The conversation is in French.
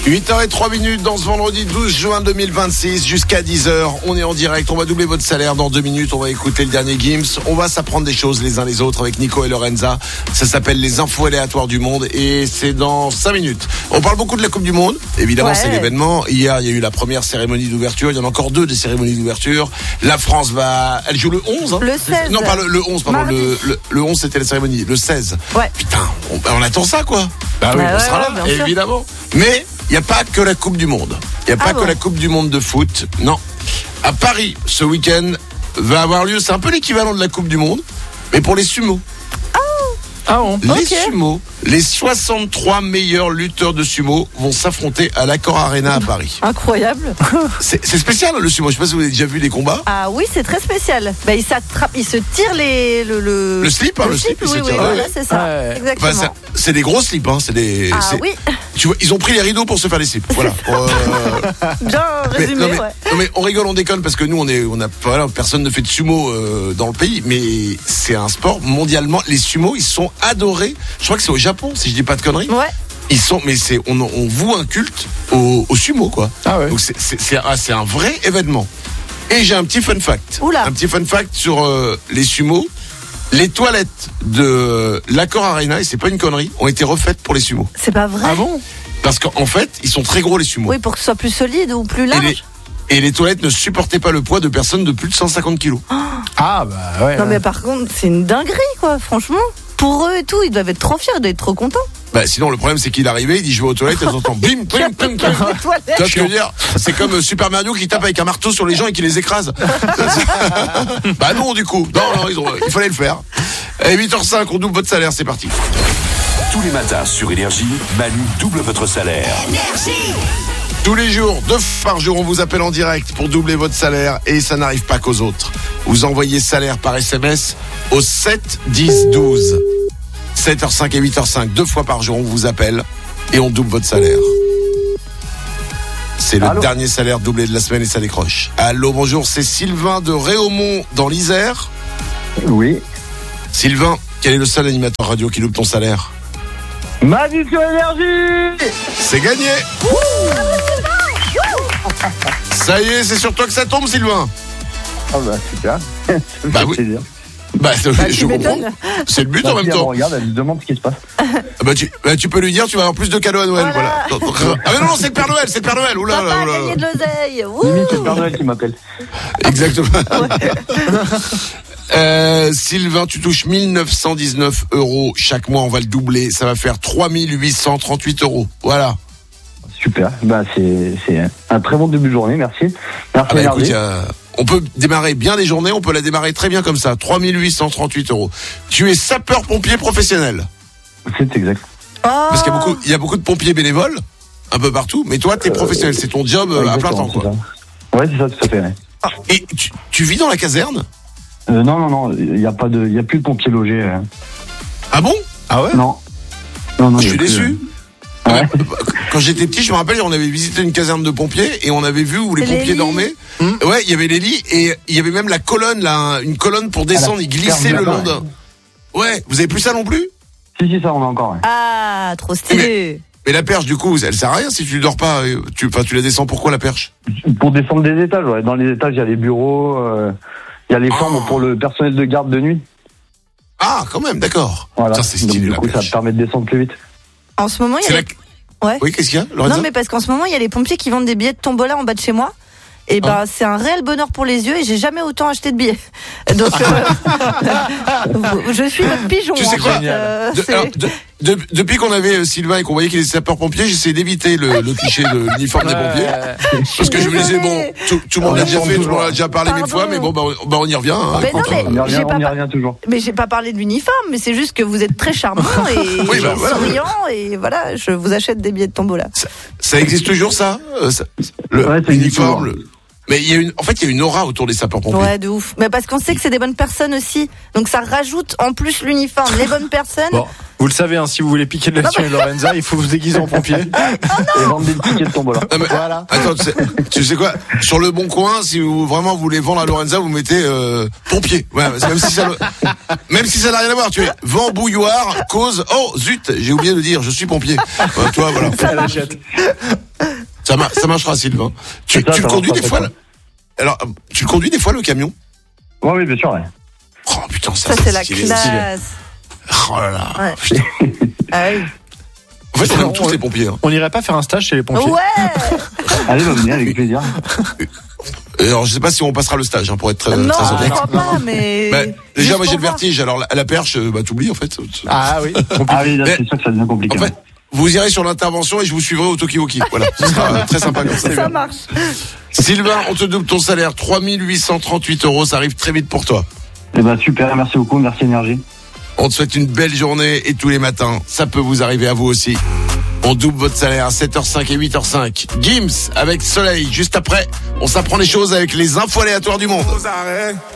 8h03 dans ce vendredi 12 juin 2026 jusqu'à 10h. On est en direct, on va doubler votre salaire dans 2 minutes. On va écouter le dernier Gims. On va s'apprendre des choses les uns les autres avec Nico et Lorenza. Ça s'appelle les infos aléatoires du monde et c'est dans 5 minutes. On parle beaucoup de la Coupe du Monde. Évidemment, c'est l'événement. Hier, il y a eu la première cérémonie d'ouverture. Il y en a encore 2 des cérémonies d'ouverture. La France elle joue le 11. Hein. Le 16. Non, pas le 11, pardon. Le 11, c'était la cérémonie. Le 16. Ouais. Putain, on attend ça, quoi. Bah oui, on sera là, évidemment. Mais il n'y a pas que la Coupe du Monde. Il n'y a pas que la Coupe du Monde de foot. Non. À Paris, ce week-end, va avoir lieu, c'est un peu l'équivalent de la Coupe du Monde, mais pour les sumo. Les sumo, les 63 meilleurs lutteurs de sumo vont s'affronter à l'Accor Arena à Paris. Incroyable. C'est spécial le sumo, je sais pas si vous avez déjà vu des combats. Ah oui, c'est très spécial. Bah, ils se tirent le slip, le slip, oui, voilà, c'est ça. Exactement. Enfin, c'est des gros slips, hein, oui. Tu vois, ils ont pris les rideaux pour se faire des slips. Voilà. Bien résumé, non mais on rigole, on déconne parce que nous personne ne fait de sumo dans le pays, mais c'est un sport mondialement. Les sumos, ils sont adorés. Je crois que c'est au Japon, si je dis pas de conneries. Ouais. Ils sont, mais on voue un culte au sumo, quoi. Ah ouais. Donc c'est un vrai événement. Et j'ai un petit fun fact. Oula. Un petit fun fact sur les sumos. Les toilettes de l'Accor Arena, et c'est pas une connerie, ont été refaites pour les sumos. C'est pas vrai. Ah bon? Parce qu'en fait, ils sont très gros les sumos. Oui, pour que ce soit plus solide ou plus large. Et les toilettes ne supportaient pas le poids de personnes de plus de 150 kilos. Ah bah ouais. Non mais par contre, c'est une dinguerie, quoi, franchement. Pour eux et tout, ils doivent être trop fiers, ils doivent être trop contents. Bah sinon le problème c'est qu'il est arrivé, il dit je vais aux toilettes, elles entendent bim bim bim bim. Tu vois ce que je veux dire? C'est comme Super Mario qui tape avec un marteau sur les gens et qui les écrase. Bah non du coup. Non, il fallait le faire. Et 8h05, on double votre salaire, c'est parti. Tous les matins sur Énergie, Manu double votre salaire. Énergie. Tous les jours, 2 fois par jour, on vous appelle en direct pour doubler votre salaire et ça n'arrive pas qu'aux autres. Vous envoyez salaire par SMS au 7 10 12. 7h05 et 8h05, 2 fois par jour, on vous appelle et on double votre salaire. C'est le dernier salaire doublé de la semaine et ça décroche. Allô, bonjour, c'est Sylvain de Réaumont dans l'Isère. Oui. Sylvain, quel est le seul animateur radio qui double ton salaire? Manu sur Énergie. C'est gagné. Ça y est, c'est sur toi que ça tombe, Sylvain. Ah bah super. Bah oui. Je comprends. C'est le but en même temps. Regarde, elle lui demande ce qui se passe. Tu peux lui dire, tu vas avoir plus de cadeaux à Noël. Voilà. Ah mais non, c'est le Père Noël, c'est le Père Noël. Oula, Papa a gagné de l'oseille. Limite, c'est le Père Noël qui m'appelle. Exactement. Sylvain, tu touches 1919 € chaque mois, on va le doubler. Ça va faire 3838 €. Voilà. Super. Bah c'est un très bon début de journée. Merci. Merci. Écoute, on peut démarrer bien les journées, on peut la démarrer très bien comme ça. 3838 €. Tu es sapeur-pompier professionnel. C'est exact. Parce qu'il y a beaucoup de pompiers bénévoles un peu partout, mais toi t'es professionnel, c'est ton job à plein temps, quoi. Ouais, c'est ça, tout à fait. Ouais. Et tu vis dans la caserne? Non, il y a plus de pompiers logés. Ah bon? Ah ouais? Non. Je suis déçu. Ouais. Quand j'étais petit, je me rappelle, on avait visité une caserne de pompiers et on avait vu où les pompiers dormaient. Ouais, il y avait les lits et il y avait même la colonne, là, une colonne pour descendre, ils glissaient le long d'un. Ouais, vous avez plus ça non plus? Si, ça on a encore. Ouais. Ah, trop stylé. Mais la perche, du coup, elle sert à rien si tu dors pas. Tu la descends pourquoi la perche? Pour descendre des étages, ouais. Dans les étages, il y a les bureaux, il y a les chambres pour le personnel de garde de nuit. Ah, quand même, d'accord. Voilà. Ça, c'est stylé. Donc, du coup, ça te permet de descendre plus vite. En ce moment, il y a Ouais. Oui, qu'est-ce qu'il y a, Lorenza? Non, mais parce qu'en ce moment, il y a les pompiers qui vendent des billets de tombola en bas de chez moi. Et c'est un réel bonheur pour les yeux et j'ai jamais autant acheté de billets. Donc, je suis votre pigeon. Tu sais quoi? Depuis qu'on avait Sylvain et qu'on voyait qu'il était sapeur-pompier, j'essayais d'éviter le cliché de l'uniforme des pompiers. Parce que je me disais, bon, tout le monde l'a déjà fait, tout le monde l'a déjà parlé 1000 fois, mais bon, on y revient. Hein, on y revient toujours. Mais j'ai pas parlé de l'uniforme, mais c'est juste que vous êtes très charmant et souriant et voilà, je vous achète des billets de tombola. Ça existe toujours, ça? L'uniforme. Mais il y a une aura autour des sapeurs-pompiers. Ouais, de ouf. Mais parce qu'on sait que c'est des bonnes personnes aussi. Donc ça rajoute en plus l'uniforme, les bonnes personnes. Bon, vous le savez, hein, si vous voulez piquer de l'action et Lorenza, il faut vous déguiser en pompier. Et vendre des tickets de tombola. Voilà. Attends, tu sais quoi? Sur le bon coin, si vous vraiment voulez vendre à Lorenza, vous mettez pompier. Ouais, même si ça n'a rien à voir. Tu es vent bouilloire, cause. Oh zut, j'ai oublié de dire, je suis pompier. Toi, voilà. Elle achète. Ça marchera, Sylvain. Tu le conduis des fois, alors, tu le conduis des fois, le camion? Oui, bien sûr, ouais. Oh, putain, Ça, c'est la classe. Oh là là. Ouais. Putain. Ah oui. En fait, on aime tous les pompiers. Hein. On n'irait pas faire un stage chez les pompiers? Ouais. Allez, venez, avec plaisir. Alors, je sais pas si on passera le stage, pour être très Non, très je honnête. crois pas, mais. Déjà, moi, juste j'ai le pour vertige. Alors, la perche, t'oublies, en fait. Ah oui. Ah oui, là, Mais- c'est sûr que ça devient compliqué. En fait, vous irez sur l'intervention et je vous suivrai au Tokiwoki. Voilà. Ce sera très sympa comme ça. Ça marche. Sylvain, on te double ton salaire. 3 838 €. Ça arrive très vite pour toi. Eh ben, super, merci beaucoup, merci Énergie. On te souhaite une belle journée et tous les matins, ça peut vous arriver à vous aussi. On double votre salaire à 7h05 et 8h05. Gims avec Soleil. Juste après, on s'apprend les choses avec les infos aléatoires du monde.